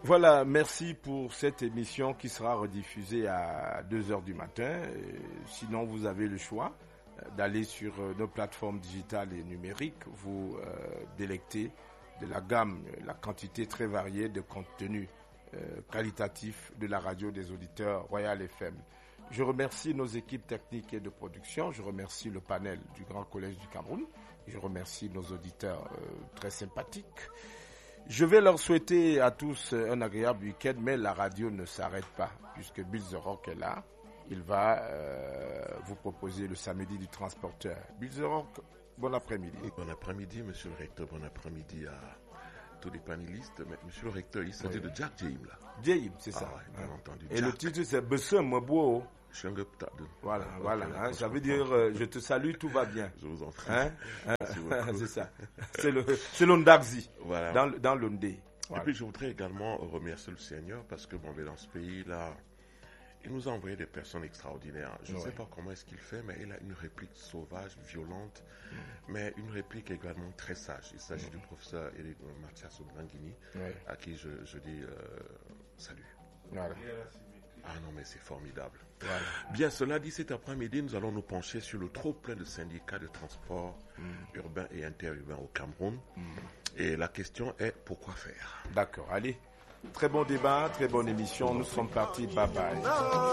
Voilà, merci pour cette émission qui sera rediffusée à 2h du matin. Sinon, vous avez le choix d'aller sur nos plateformes digitales et numériques, vous délecter de la gamme, la quantité très variée de contenus qualitatifs de la radio des auditeurs Royal FM. Je remercie nos équipes techniques et de production, je remercie le panel du Grand Collège du Cameroun, je remercie nos auditeurs très sympathiques. Je vais leur souhaiter à tous un agréable week-end, mais la radio ne s'arrête pas, puisque Bill The Rock est là. Il va vous proposer le samedi du transporteur. Bill The Rock, bon après-midi. Bon après-midi, monsieur le recteur, bon après-midi à tous les panélistes. Mais monsieur le recteur, il s'agit de Jack Jaim, là. Jaim, c'est ça. Ouais, bien entendu. Et Jack. Le titre, c'est Bessem Mabo. Voilà, voilà. Ça veut dire je te salue, tout va bien. Je vous en prie. C'est ça. C'est l'Ondagzi. Voilà. Dans l'Ondé. Voilà. Et puis je voudrais également remercier le Seigneur parce que dans ce pays-là, il nous a envoyé des personnes extraordinaires. Je ne sais pas comment est-ce qu'il fait, mais il a une réplique sauvage, violente, mais une réplique également très sage. Il s'agit du professeur Éric Mathias Oblangini, à qui je dis salut. Voilà. Ah non, mais c'est formidable. Voilà. Bien, cela dit, cet après-midi, nous allons nous pencher sur le trop-plein de syndicats de transport urbain et interurbain au Cameroun. Et la question est, pourquoi faire ? D'accord, allez. Très bon débat, très bonne émission. Nous sommes partis. Bye bye.